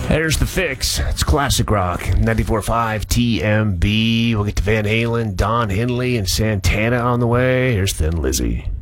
There's the fix. It's classic rock. 94.5 TMB. We'll get to Van Halen, Don Henley, and Santana on the way. Here's Thin Lizzy.